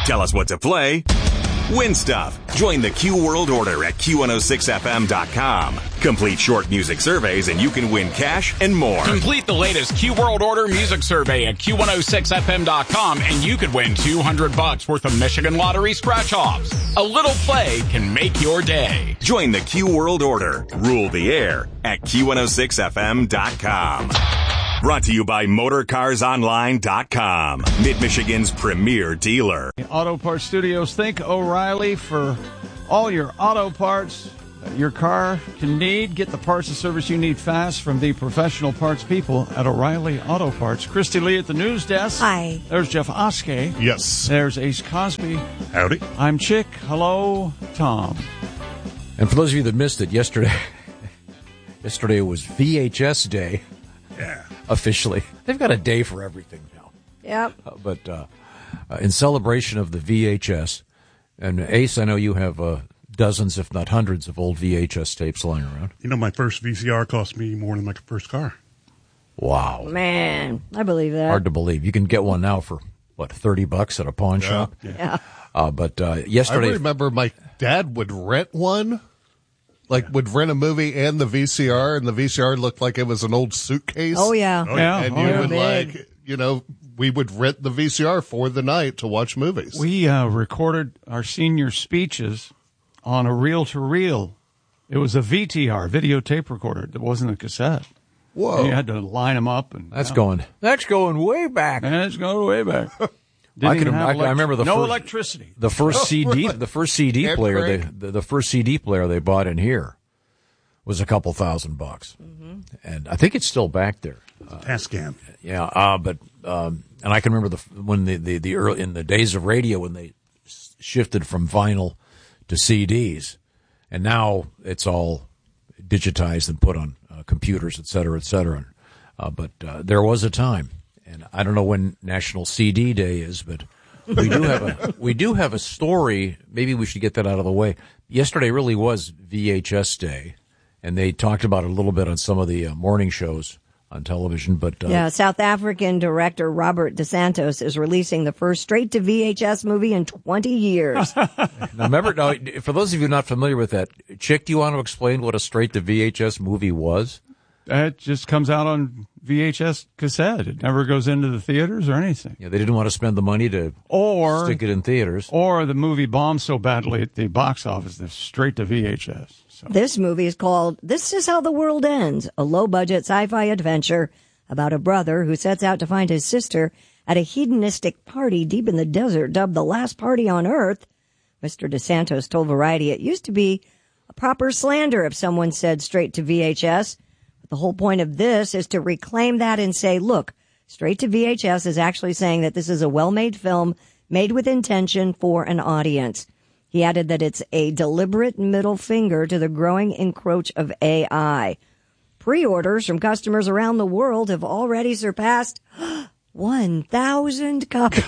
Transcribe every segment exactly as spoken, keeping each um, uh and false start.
Tell us what to play. Win stuff. Join the Q World Order at Q one oh six F M dot com. Complete short music surveys and you can win cash and more. Complete the latest Q World Order music survey at Q one oh six F M dot com and you could win two hundred bucks worth of Michigan Lottery scratch-offs. A little play can make your day. Join the Q World Order. Rule the air at Q one oh six F M dot com. Brought to you by Motor Cars Online dot com, Mid-Michigan's premier dealer. Auto Parts Studios, think O'Reilly for all your auto parts that your car can need. Get the parts and service you need fast from the professional parts people at O'Reilly Auto Parts. Christy Lee at the news desk. Hi. There's Jeff Oskey. Yes. There's Ace Cosby. Howdy. I'm Chick. Hello, Tom. And for those of you that missed it, yesterday, yesterday was V H S Day. Yeah. Officially. They've got a day for everything now. Yep. Uh, but uh, uh, in celebration of the V H S, and Ace, I know you have uh, dozens, if not hundreds, of old V H S tapes lying around. You know, my first V C R cost me more than my first car. Wow. Man, I believe that. Hard to believe. You can get one now for, what, thirty bucks at a pawn Yeah, shop? yeah. Yeah. Uh, but uh, yesterday... I remember my dad would rent one. Like, would rent a movie and the V C R, and the V C R looked like it was an old suitcase. Oh, yeah. Oh, yeah. And oh, you yeah. would, Big. like, you know, we would rent the V C R for the night to watch movies. We uh, recorded our senior speeches on a reel-to-reel. It was a V T R, videotape recorder. It wasn't a cassette. Whoa. And you had to line them up. And That's yeah. going... That's going way back. And it's going way back. I Didn't can, even have I, can- I elect- remember the no first, electricity. The first C D, really? the first C D Can't player, they, break. the, the first C D player they bought in here was a couple thousand bucks, mm-hmm. and I think it's still back there. Uh, Tascam. yeah, uh, but um, and I can remember the when the the, the early, in the days of radio when they s- shifted from vinyl to C Ds, and now it's all digitized and put on uh, computers, et cetera, et cetera. Uh, but uh, there was a time, and I don't know when National C D Day is, but we do have a we do have a story. Maybe we should get that out of the way. Yesterday really was V H S Day, and they talked about it a little bit on some of the uh, morning shows on television. But uh, Yeah, South African director Robert DeSantos is releasing the first straight-to-V H S movie in twenty years. now remember, now for those of you not familiar with that, Chick, do you want to explain what a straight to V H S movie was? It just comes out on V H S cassette. It never goes into the theaters or anything. Yeah, they didn't want to spend the money to Or stick it in theaters. or the movie bombed so badly at the box office that it's straight to V H S. So This movie is called This Is How the World Ends, a low-budget sci-fi adventure about a brother who sets out to find his sister at a hedonistic party deep in the desert dubbed the last party on Earth. Mister DeSantos told Variety it used to be a proper slander if someone said straight to V H S. But the whole point of this is to reclaim that and say, look, straight to V H S is actually saying that this is a well-made film made with intention for an audience. He added that it's a deliberate middle finger to the growing encroach of A I. Pre-orders from customers around the world have already surpassed one thousand copies.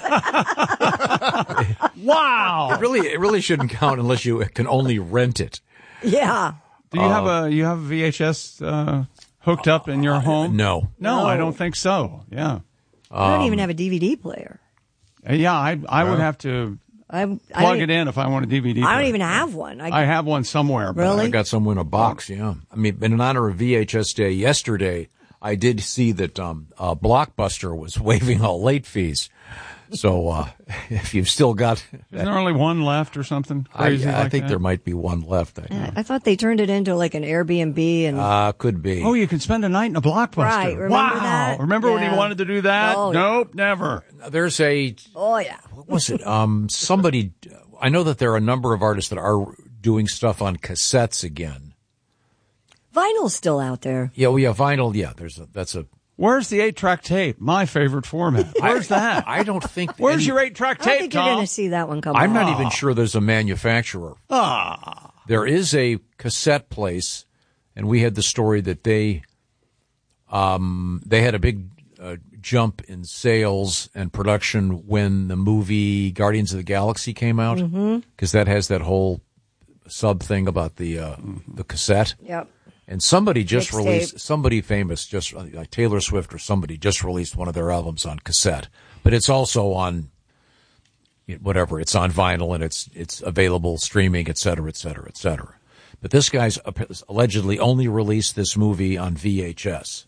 wow. It really, it really shouldn't count unless you can only rent it. Yeah. Do you have a you have a V H S uh, hooked up in your home? No. No, No. I don't think so. Yeah. I don't even have a D V D player. Uh, Yeah, I I would have to I, I plug don't- it in if I want a D V D I player. don't even have one. I, I have one somewhere. But Really? I got some in a box, yeah. I mean, in honor of V H S Day yesterday, I did see that um, uh, Blockbuster was waiving all late fees. So uh, if you've still got... Isn't there only one left or something I, crazy I like think that? there might be one left. I, I thought they turned it into like an Airbnb and uh, could be. Oh, you can spend a night in a Blockbuster. Right, remember wow. that? Remember when Yeah. he wanted to do that? Oh, yeah. Nope, never. There's a... oh yeah. What was it? Um, somebody... I know that there are a number of artists that are doing stuff on cassettes again. Vinyl's still out there. Yeah, well, yeah, vinyl, yeah, there's a, that's a... Where's the eight-track tape? My favorite format. Where's that? I don't think... Where's any- your eight-track I don't tape, think Tom? you're going to see that one come I'm out. not even sure there's a manufacturer. Ah. There is a cassette place, and we had the story that they um, they had a big uh, jump in sales and production when the movie Guardians of the Galaxy came out, because Mm-hmm. that has that whole sub thing about the uh, the cassette. Yep. And somebody just Mixtape. released, somebody famous, just uh, like Taylor Swift or somebody, just released one of their albums on cassette. But it's also on whatever. It's on vinyl and it's it's available streaming, et cetera, et cetera, et cetera. But this guy's allegedly only released this movie on V H S.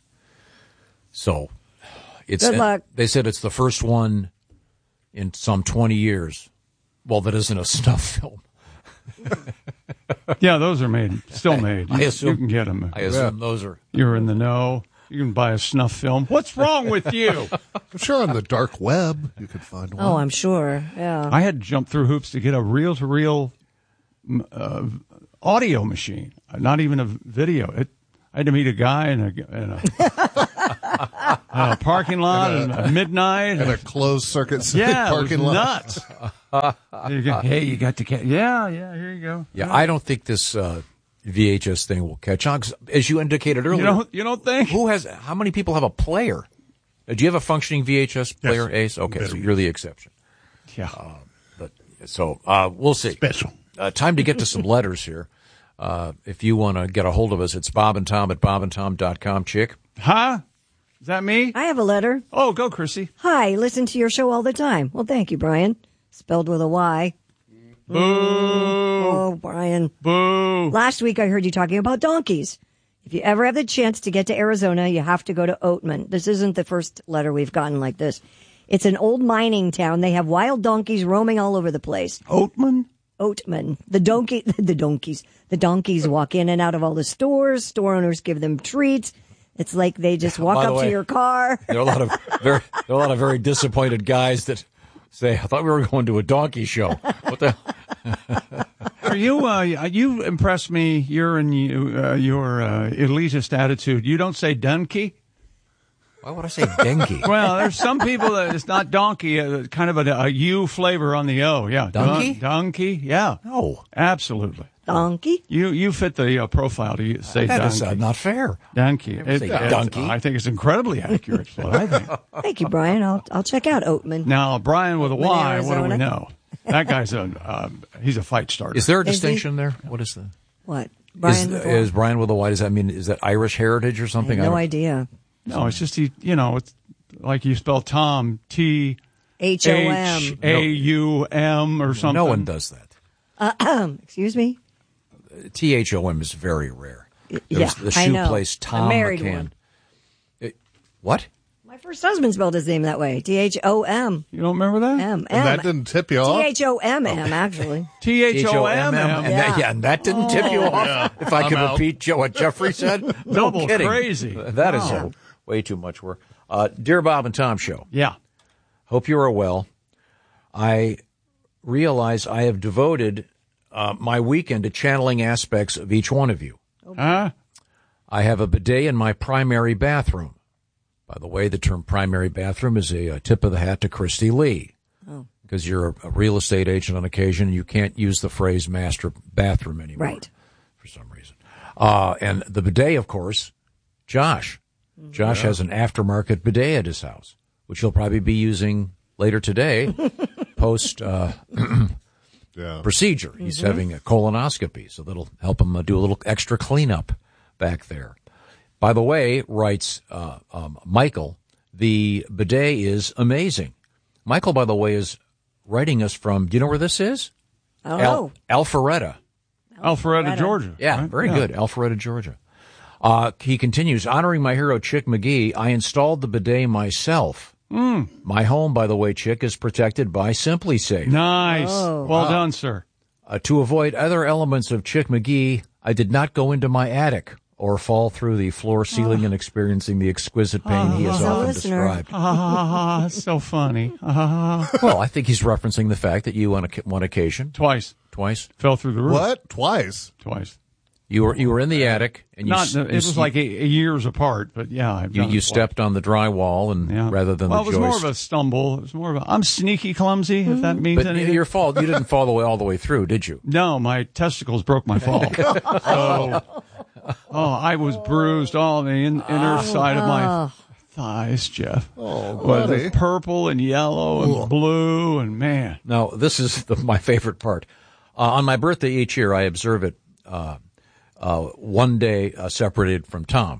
So it's Good luck. They said it's the first one in some twenty years. Well, that isn't a snuff film. Yeah, those are made, still made. I You, assume, you can get them. I assume those are. You're in the know. You can buy a snuff film. What's wrong with you? I'm sure on the dark web you could find one. Oh, I'm sure. Yeah. I had to jump through hoops to get a reel-to-reel uh, audio machine, not even a video. It, I had to meet a guy in a, in a, a parking lot In a- at midnight. And a closed circuit yeah, parking it was lot. nuts. You go, hey, you got to catch. Yeah, yeah, here you go. Yeah, I don't think this uh, V H S thing will catch on. 'Cause as you indicated earlier, You don't, you don't think? who has? How many people have a player? Uh, Do you have a functioning V H S player, Ace? Okay, so you're the exception. Yeah. But so uh, we'll see. Special. Uh, time to get to some letters here. Uh, if you want to get a hold of us, it's Bob and Tom at bob and tom dot com. Chick. Huh? Is that me? I have a letter. Oh, go, Chrissy. Hi, listen to your show all the time. Well, thank you, Brian. Spelled with a Y. Boo. Oh, Brian. Boo. Last week I heard you talking about donkeys. If you ever have the chance to get to Arizona, you have to go to Oatman. This isn't the first letter we've gotten like this. It's an old mining town. They have wild donkeys roaming all over the place. Oatman? Oatman. The donkey, the donkeys, the donkeys walk in and out of all the stores. Store owners give them treats. It's like they just walk By the up to way, your car. There are a lot of very, there are a lot of very disappointed guys that say, "I thought we were going to a donkey show." What the? Are you? Uh, you impress me. You're in you, uh, your uh, elitist attitude. You don't say donkey. Why would I say dengue? Well, there's some people that it's not donkey. Uh, kind of a, a U flavor on the O. Yeah, Donkey? Don- donkey. Yeah. No. Absolutely. Donkey? You you fit the uh, profile to say That donkey. is uh, not fair. Donkey. Never say It- donkey. I think it's incredibly accurate. Is what I think. Thank you, Brian. I'll I'll check out Oatman. Now, Brian with a Oatman, Y. What do we Arizona. know? That guy's a uh, he's a fight starter. Is there a Is he? distinction there? What is the? What? Brian is, with a is Y? Brian with a Y? Does that mean is that Irish heritage or I something? have no don't- idea. No, it's just he. You know, it's like you spell Tom T H O H M. A U M or something. No one does that. Excuse me? T H O M is very rare. There yeah, was the I shoe know. place I Tom married McCann. one. It- what? My first husband spelled his name that way. T H O M. You don't remember that? M. And that didn't tip you off? T H O M M, actually. T H O M And M. that, Yeah. yeah, and that didn't tip you off. If I could I'm out. repeat Joe, what Jeffrey said, no Double kidding. crazy. That is uh, way too much work. Uh, Dear Bob and Tom Show, Yeah. hope you are well. I realize I have devoted uh, my weekend to channeling aspects of each one of you. Huh? I have a bidet in my primary bathroom. By the way, the term primary bathroom is a, a tip of the hat to Christy Lee. Because you're a, a real estate agent on occasion, you can't use the phrase master bathroom anymore. Right. For some reason. Uh, and the bidet, of course, Josh. Josh has an aftermarket bidet at his house, which he'll probably be using later today, post uh, Yeah. procedure. He's having a colonoscopy, so that'll help him uh, do a little extra cleanup back there. By the way, writes uh, um, Michael, the bidet is amazing. Michael, by the way, is writing us from, do you know where this is? I don't Al- know. Alpharetta. Alpharetta, Georgia. Yeah, right? very Yeah. good. Alpharetta, Georgia. Uh, he continues, honoring my hero, Chick McGee, I installed the bidet myself. Mm. My home, by the way, Chick, is protected by Simply Safe. Nice. Oh. Well done, sir. Uh, to avoid other elements of Chick McGee, I did not go into my attic or fall through the floor ceiling and experiencing the exquisite pain he has He's a often listener. described. Ah, it's so funny. Ah. Well, I think he's referencing the fact that you, on a, one occasion, Twice. twice, Fell through the roof. What? Twice? Twice. you were you were in the attic and you Not. s- It you was s- like a, a years apart, but yeah. I've you, done you it twice. stepped on the drywall and Yeah. rather than well, the it was joist. more of a stumble. It was more of a. I'm sneaky clumsy. If that means But anything. your fault. You didn't fall the way all the way through, did you? No, my testicles broke my fall. so, oh, I was bruised all the in, inner side of my thighs, Jeff. Oh, Well, buddy. it's purple and yellow and blue, and man. Now, this is the, my favorite part. Uh, on my birthday each year, I observe it uh, uh, one day uh, separated from Tom.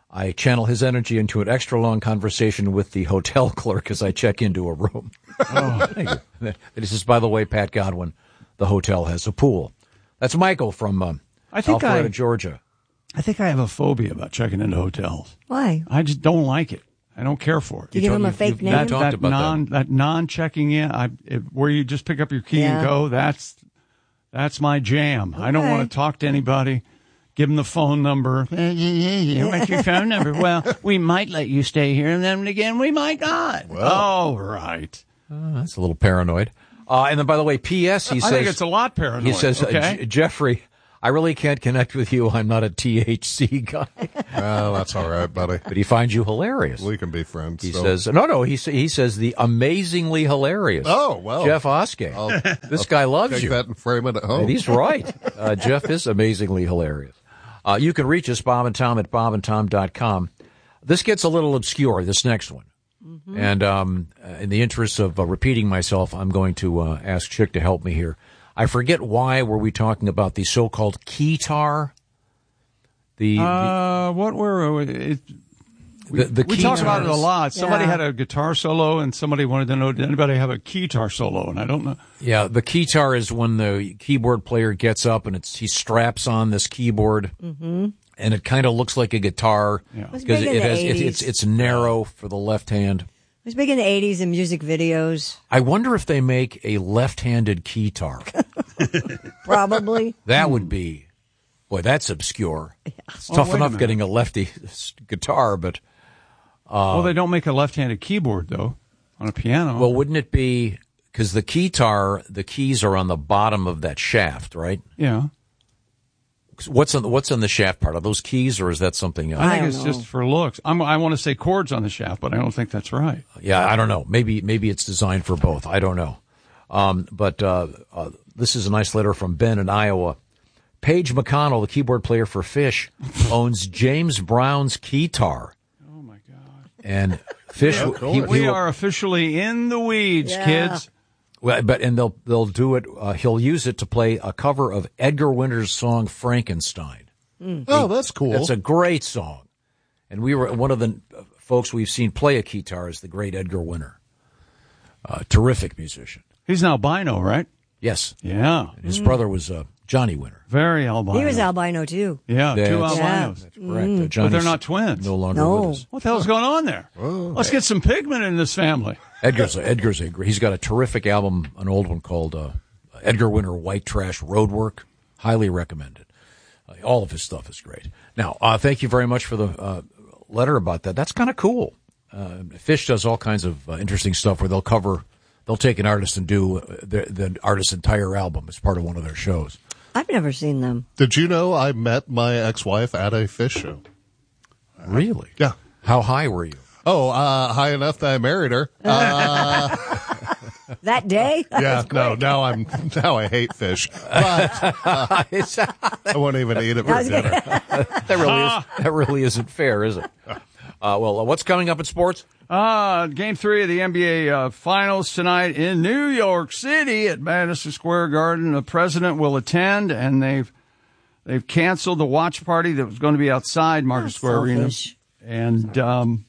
I channel his energy into an extra long conversation with the hotel clerk as I check into a room. Oh. Thank you. This is, by the way, Pat Godwin. The hotel has a pool. That's Michael from um, I think Alpharetta, I, Georgia. I think I have a phobia about checking into hotels. Why? I just don't like it. I don't care for it. Do you, you give them a fake name? That, talked that about non that. that non checking in, I, it, where you just pick up your key Yeah. and go. That's that's my jam. Okay. I don't want to talk to anybody. Give them the phone number. What's your phone number? Well, we might let you stay here, and then again, we might not. Well. Oh, right. Uh, that's a little paranoid. Uh, and then, by the way, P S he I says... think it's a lot paranoid. He says, okay? uh, J- Jeffrey, I really can't connect with you. I'm not a T H C guy. Oh, that's all right, buddy. But he finds you hilarious. We can be friends. He so. says, no, no, he, sa- he says the amazingly hilarious. Oh, well. Jeff Oskay. I'll, this guy loves take you. that and frame it at home. And he's right. Uh, Jeff is amazingly hilarious. Uh, you can reach us, Bob and Tom, at bob and tom dot com. This gets a little obscure, this next one. Mm-hmm. And um, in the interest of uh, repeating myself, I'm going to uh, ask Chick to help me here. I forget why were we talking about the so-called keytar? The, Uh, what were it, the, the we talk about it a keytars. lot. Somebody Yeah. had a guitar solo, and somebody wanted to know, did anybody have a keytar solo? And I don't know. Yeah, the keytar is when the keyboard player gets up and it's he straps on this keyboard, mm-hmm. and it kind of looks like a guitar Yeah. was because big in it the has it, eighties. it's it's narrow for the left hand. It was big in the eighties in music videos. I wonder if they make a left-handed keytar. Probably. That would be, boy, that's obscure. It's Oh, tough wait a enough minute. getting a lefty s- guitar, but well, they don't make a left-handed keyboard, though, on a piano. well, wouldn't it be because the keytar, the keys are on the bottom of that shaft, right? yeah. What's on the, what's on the shaft part? Are those keys, or is that something else? I think don't it's know. just for looks. I'm, I want to say chords on the shaft, but I don't think that's right. Yeah, I don't know. Maybe maybe it's designed for both. I don't know. Um, but uh, uh, this is a nice letter from Ben in Iowa. Paige McConnell, the keyboard player for Fish, owns James Brown's keytar. Oh, my God. And Fish, Yeah, of course. he, he We will- are officially in the weeds, Yeah. kids. well, but and they'll they'll do it. Uh, he'll use it to play a cover of Edgar Winter's song Frankenstein. Oh, that's cool. That's a great song. And we were one of the folks we've seen play a keytar is the great Edgar Winter. Uh, terrific musician. He's an albino, right? Yes. Yeah. And his brother was uh, Johnny Winter. Very albino. He was albino, too. Yeah, two That's- albinos. That's correct. Uh, Johnny's they're not twins. No longer No. with us. What the hell's going on there? Let's get some pigment in this family. Edgar's a, Edgar's a, he's got a terrific album, an old one called uh, Edgar Winter White Trash Roadwork. Highly recommended. Uh, all of his stuff is great. Now, uh, thank you very much for the uh, letter about that. That's kind of cool. Uh, Fish does all kinds of uh, interesting stuff where they'll cover, they'll take an artist and do uh, the, the artist's entire album as part of one of their shows. I've never seen them. Did you know I met my ex-wife at a Fish show? Really? Yeah. How high were you? Oh, uh, high enough that I married her. Uh, That day? yeah, no, now I'm now I hate fish, but uh, I won't even eat it for dinner. That really is, that really isn't fair, is it? Uh, well, uh, what's coming up in sports? Uh, game three of the N B A uh, Finals tonight in New York City at Madison Square Garden. The president will attend, and they've they've canceled the watch party that was going to be outside Market Oh, Square Arena. selfish. And um,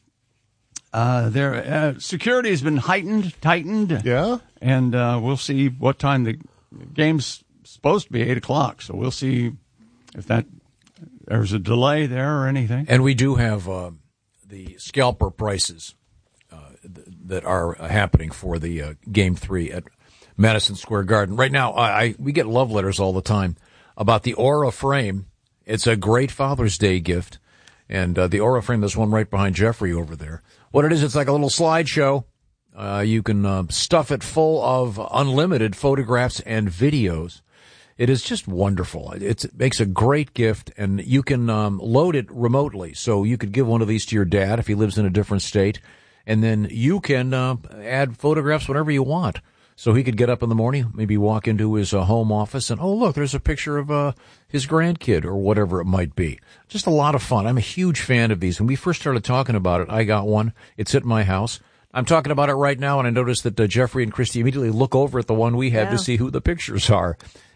uh, their uh, security has been heightened, tightened. Yeah, And uh, we'll see what time the game's supposed to be, eight o'clock. So we'll see if that there's a delay there or anything. And we do have uh, the scalper prices uh, th- that are happening for the uh, game three at Madison Square Garden. Right now, I, I we get love letters all the time about the Aura frame. It's a great Father's Day gift. And uh, the Aura frame, there's one right behind Jeffrey over there. What it is, it's like a little slideshow. Uh, you can uh, stuff it full of unlimited photographs and videos. It is just wonderful. It's, it makes a great gift, and you can um, load it remotely. So you could give one of these to your dad if he lives in a different state, and then you can uh, add photographs whenever you want. So he could get up in the morning, maybe walk into his uh, home office, and, oh, look, there's a picture of uh, his grandkid or whatever it might be. Just a lot of fun. I'm a huge fan of these. When we first started talking about it, I got one. It's at my house. I'm talking about it right now, and I noticed that uh, Jeffrey and Christy immediately look over at the one we have Yeah. to see who the pictures are.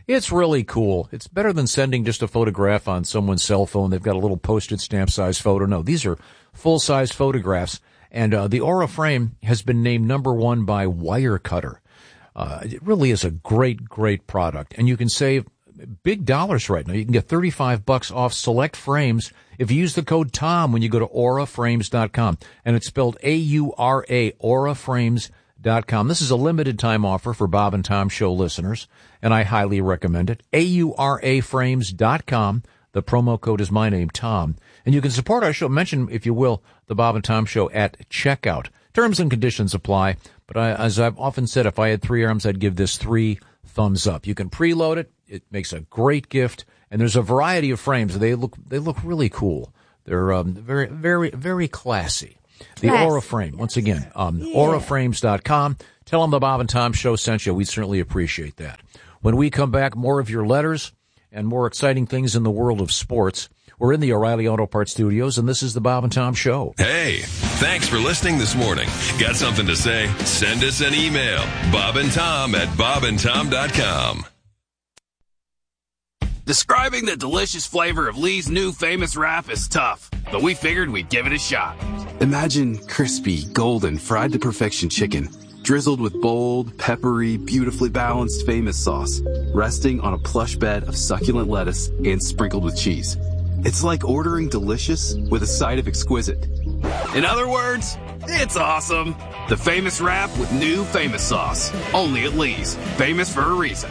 It's really cool. It's better than sending just a photograph on someone's cell phone. They've got a little postage stamp size photo. No, these are full-size photographs. And uh, the Aura Frame has been named number one by Wirecutter. Uh, it really is a great, great product. And you can save big dollars right now. You can get thirty-five bucks off select frames if you use the code TOM when you go to aura frames dot com. And it's spelled A U R A, aura frames dot com. This is a limited time offer for Bob and Tom Show listeners, and I highly recommend it. A U R A frames dot com. The promo code is my name, Tom. And you can support our show. Mention, if you will, the Bob and Tom Show at checkout. Terms and conditions apply. But I, as I've often said, if I had three arms, I'd give this three thumbs up. You can preload it. It makes a great gift. And there's a variety of frames. They look they look really cool. They're um, very, very, very classy. The Class. Aura Frame, once again, um, Yeah. aura frames dot com. Tell them the Bob and Tom Show sent you. We'd certainly appreciate that. When we come back, more of your letters and more exciting things in the world of sports. We're in the O'Reilly Auto Parts studios, and this is the Bob and Tom Show. Hey, thanks for listening this morning. Got something to say? Send us an email. Bob and Tom at bob and tom dot com. Describing the delicious flavor of Lee's new famous wrap is tough, but we figured we'd give it a shot. Imagine crispy, golden, fried to perfection chicken, drizzled with bold, peppery, beautifully balanced famous sauce, resting on a plush bed of succulent lettuce and sprinkled with cheese. It's like ordering delicious with a side of exquisite. In other words, it's awesome. The famous wrap with new famous sauce. Only at Lee's. Famous for a reason.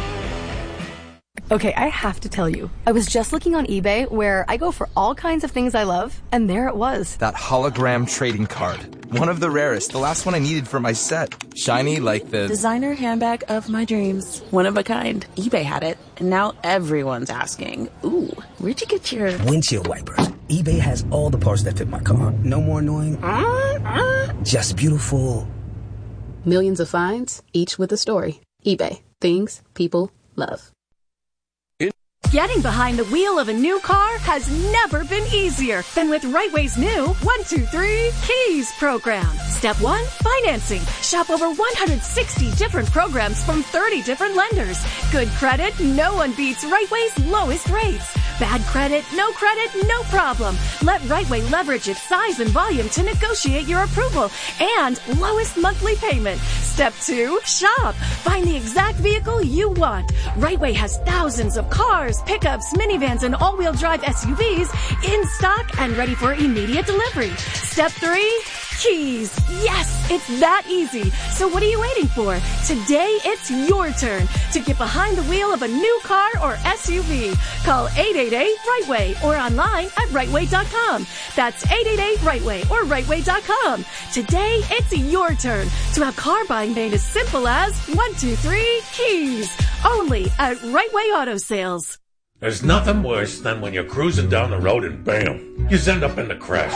Okay, I have to tell you, I was just looking on eBay where I go for all kinds of things I love, and there it was. That hologram trading card. One of the rarest, the last one I needed for my set. Shiny like the... designer handbag of my dreams. One of a kind. eBay had it, and now everyone's asking, ooh, where'd you get your... windshield wipers. eBay has all the parts that fit my car. No more annoying... just beautiful. Millions of finds, each with a story. eBay. Things people love. Getting behind the wheel of a new car has never been easier than with Rightway's new one two three Keys program. Step one, financing. Shop over one hundred sixty different programs from thirty different lenders. Good credit, no one beats Rightway's lowest rates. Bad credit, no credit, no problem. Let Rightway leverage its size and volume to negotiate your approval and lowest monthly payment. Step two, shop. Find the exact vehicle you want. Rightway has thousands of cars, pickups, minivans, and all-wheel drive S U Vs in stock and ready for immediate delivery. Step three, keys. Yes, it's that easy. So what are you waiting for? Today, it's your turn to get behind the wheel of a new car or S U V. Call eight eight eight, right way or online at right way dot com. That's eight eight eight, right way or right way dot com. Today, it's your turn to have car buying made as simple as one two three keys. Only at Rightway Auto Sales. There's nothing worse than when you're cruising down the road and bam, you end up in the crash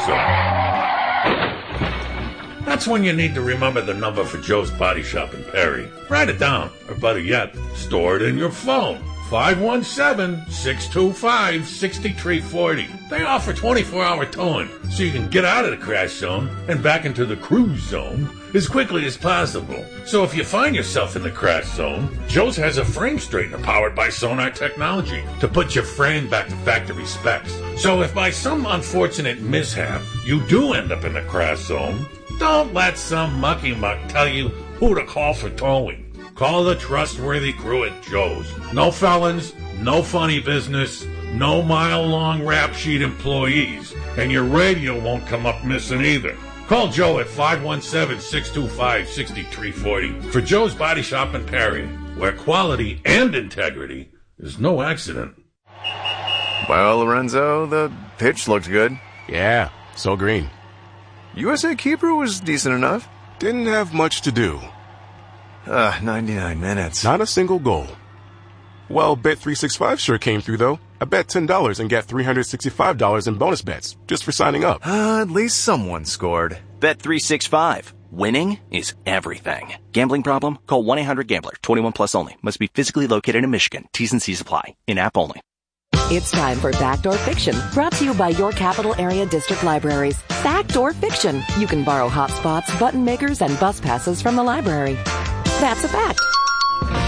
zone. That's when you need to remember the number for Joe's Body Shop in Perry. Write it down, or better yet, store it in your phone. five one seven, six two five, six three four zero. They offer twenty-four hour towing, so you can get out of the crash zone and back into the cruise zone as quickly as possible. So if you find yourself in the crash zone, Joe's has a frame straightener powered by Sonar technology to put your frame back to factory specs. So if by some unfortunate mishap you do end up in the crash zone, don't let some mucky muck tell you who to call for towing. Call the trustworthy crew at Joe's. No felons, no funny business, no mile-long rap sheet employees, and your radio won't come up missing either. Call Joe at five one seven, six two five, six three four zero for Joe's Body Shop in Perry, where quality and integrity is no accident. Well, Lorenzo, the pitch looked good. Yeah, so green. U S A Keeper was decent enough. Didn't have much to do. Uh, ninety-nine minutes. Not a single goal. Well, Bet three sixty-five sure came through, though. I bet ten dollars and got three hundred sixty-five dollars in bonus bets just for signing up. Uh, at least someone scored. Bet three sixty-five. Winning is everything. Gambling problem? Call one eight hundred gambler. twenty-one plus only. Must be physically located in Michigan. T's and C's apply. In-app only. It's time for Backdoor Fiction, brought to you by your capital area district libraries. Backdoor Fiction. You can borrow hotspots, button makers, and bus passes from the library. That's a fact.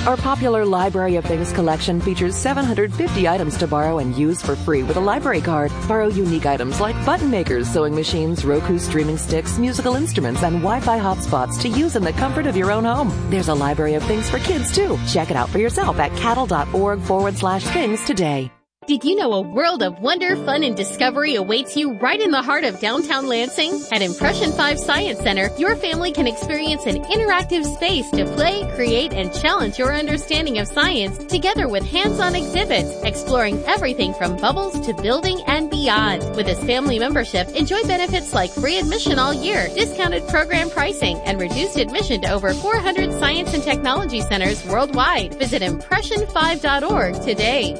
Our popular Library of Things collection features seven hundred fifty items to borrow and use for free with a library card. Borrow unique items like button makers, sewing machines, Roku streaming sticks, musical instruments, and Wi-Fi hotspots to use in the comfort of your own home. There's a Library of Things for kids, too. Check it out for yourself at cattle.org forward slash things today. Did you know a world of wonder, fun, and discovery awaits you right in the heart of downtown Lansing? At Impression five Science Center, your family can experience an interactive space to play, create, and challenge your understanding of science together with hands-on exhibits, exploring everything from bubbles to building and beyond. With this family membership, enjoy benefits like free admission all year, discounted program pricing, and reduced admission to over four hundred science and technology centers worldwide. Visit impression five dot org today.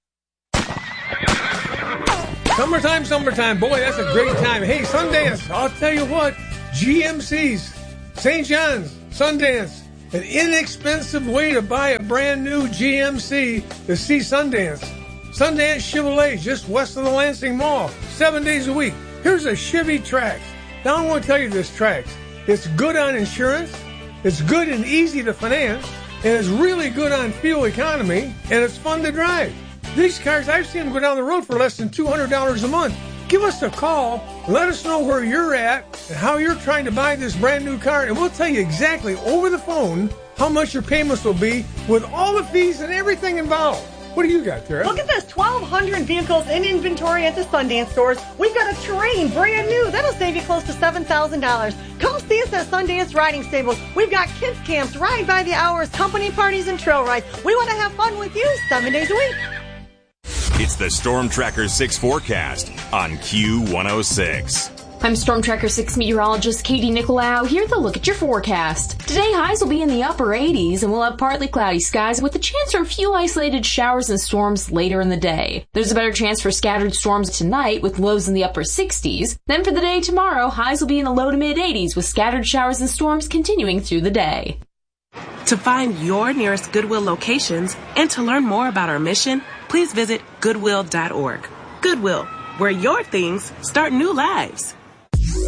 Summertime, summertime. Boy, that's a great time. Hey, Sundance, I'll tell you what. G M C's, Saint John's, Sundance. An inexpensive way to buy a brand new G M C to see Sundance. Sundance Chevrolet, just west of the Lansing Mall. Seven days a week. Here's a Chevy Trax. Now I want to tell you this Trax. It's good on insurance. It's good and easy to finance. And it's really good on fuel economy. And it's fun to drive. These cars, I've seen them go down the road for less than two hundred dollars a month. Give us a call. Let us know where you're at and how you're trying to buy this brand new car. And we'll tell you exactly over the phone how much your payments will be with all the fees and everything involved. What do you got, Tara? Look at this, twelve hundred vehicles in inventory at the Sundance stores. We've got a Terrain, brand new. That'll save you close to seven thousand dollars. Come see us at Sundance Riding Stables. We've got kids camps, ride by the hours, company parties, and trail rides. We want to have fun with you seven days a week. It's the Storm Tracker six forecast on Q one oh six. I'm Storm Tracker six meteorologist Katie Nicolau. Here to look at your forecast. Today, highs will be in the upper eighties, and we'll have partly cloudy skies with a chance for a few isolated showers and storms later in the day. There's a better chance for scattered storms tonight with lows in the upper sixties. Then for the day tomorrow, highs will be in the low to mid eighties with scattered showers and storms continuing through the day. To find your nearest Goodwill locations and to learn more about our mission, please visit goodwill dot org. Goodwill, where your things start new lives.